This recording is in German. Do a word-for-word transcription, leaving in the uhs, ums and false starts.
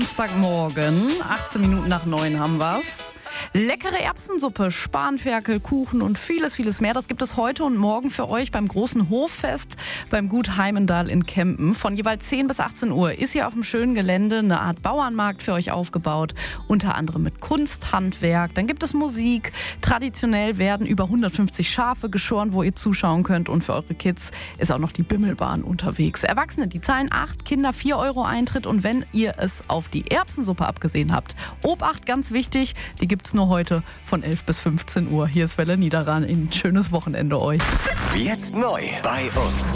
Dienstagmorgen, achtzehn Minuten nach neun haben wir's. Leckere Erbsensuppe, Spanferkel, Kuchen und vieles, vieles mehr. Das gibt es heute und morgen für euch beim großen Hoffest beim Gut Heimendal in Kempen. Von jeweils zehn bis achtzehn Uhr ist hier auf dem schönen Gelände eine Art Bauernmarkt für euch aufgebaut. Unter anderem mit Kunst, Handwerk. Dann gibt es Musik. Traditionell werden über hundertfünfzig Schafe geschoren, wo ihr zuschauen könnt. Und für eure Kids ist auch noch die Bimmelbahn unterwegs. Erwachsene, die zahlen acht, Kinder vier Euro Eintritt. Und wenn ihr es auf die Erbsensuppe abgesehen habt, Obacht, ganz wichtig, die gibt es nur heute von elf bis fünfzehn Uhr. Hier ist Welle Niederrhein. Ein schönes Wochenende euch. Jetzt neu bei uns.